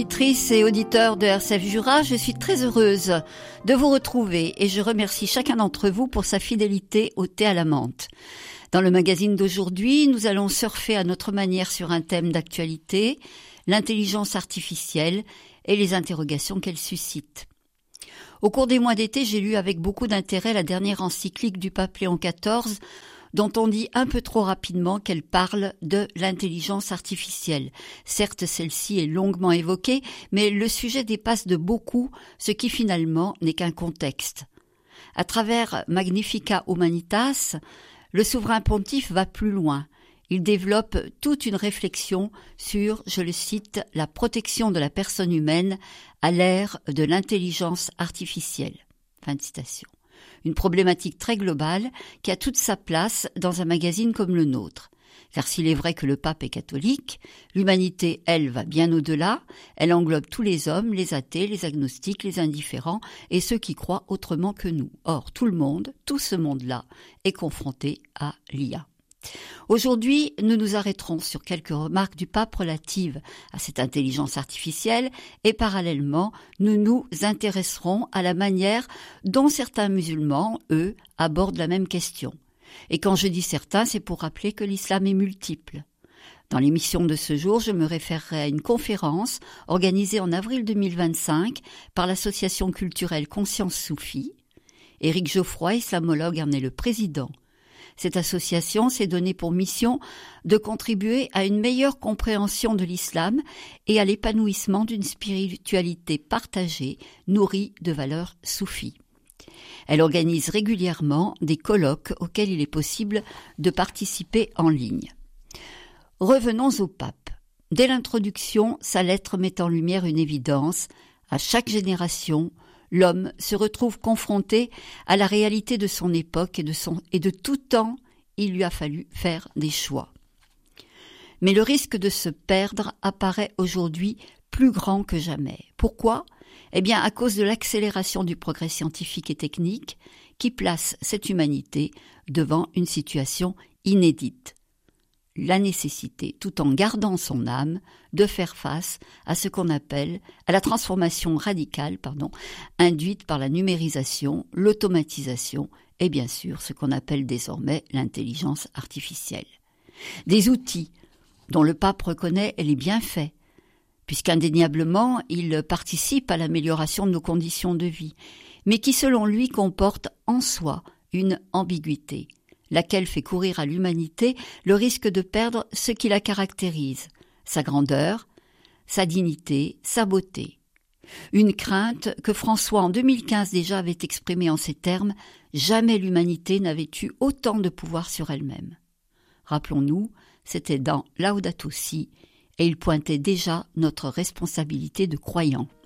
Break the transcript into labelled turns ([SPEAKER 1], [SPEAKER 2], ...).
[SPEAKER 1] Auditrices et auditeurs de RCF Jura, je suis très heureuse de vous retrouver et je remercie chacun d'entre vous pour sa fidélité au thé à la menthe. Dans le magazine d'aujourd'hui, nous allons surfer à notre manière sur un thème d'actualité, l'intelligence artificielle et les interrogations qu'elle suscite. Au cours des mois d'été, j'ai lu avec beaucoup d'intérêt la dernière encyclique du pape Léon XIV, dont on dit un peu trop rapidement qu'elle parle de l'intelligence artificielle. Certes, celle-ci est longuement évoquée, mais le sujet dépasse de beaucoup ce qui finalement n'est qu'un contexte. À travers Magnificat Humanitas, le souverain pontife va plus loin. Il développe toute une réflexion sur, je le cite, la protection de la personne humaine à l'ère de l'intelligence artificielle. Fin de citation. Une problématique très globale qui a toute sa place dans un magazine comme le nôtre. Car s'il est vrai que le pape est catholique, l'humanité, elle, va bien au-delà. Elle englobe tous les hommes, les athées, les agnostiques, les indifférents et ceux qui croient autrement que nous. Or, tout le monde, tout ce monde-là, est confronté à l'IA. Aujourd'hui, nous nous arrêterons sur quelques remarques du pape relatives à cette intelligence artificielle et parallèlement, nous nous intéresserons à la manière dont certains musulmans, eux, abordent la même question. Et quand je dis certains, c'est pour rappeler que l'islam est multiple. Dans l'émission de ce jour, je me référerai à une conférence organisée en avril 2025 par l'association culturelle Conscience Soufie. Éric Geoffroy, islamologue, en est le président. Cette association s'est donnée pour mission de contribuer à une meilleure compréhension de l'islam et à l'épanouissement d'une spiritualité partagée, nourrie de valeurs soufis. Elle organise régulièrement des colloques auxquels il est possible de participer en ligne. Revenons au pape. Dès l'introduction, sa lettre met en lumière une évidence. À chaque génération, l'homme se retrouve confronté à la réalité de son époque et de tout temps, il lui a fallu faire des choix. Mais le risque de se perdre apparaît aujourd'hui plus grand que jamais. Pourquoi ? Eh bien, à cause de l'accélération du progrès scientifique et technique qui place cette humanité devant une situation inédite. La nécessité, tout en gardant son âme, de faire face à ce qu'on appelle, à la transformation radicale, induite par la numérisation, l'automatisation et bien sûr ce qu'on appelle désormais l'intelligence artificielle. Des outils dont le pape reconnaît les bienfaits, puisqu'indéniablement il participe à l'amélioration de nos conditions de vie, mais qui selon lui comportent en soi une ambiguïté, laquelle fait courir à l'humanité le risque de perdre ce qui la caractérise, sa grandeur, sa dignité, sa beauté. Une crainte que François en 2015 déjà avait exprimée en ces termes, jamais l'humanité n'avait eu autant de pouvoir sur elle-même. Rappelons-nous, c'était dans Laudato Si, et il pointait déjà notre responsabilité de croyants.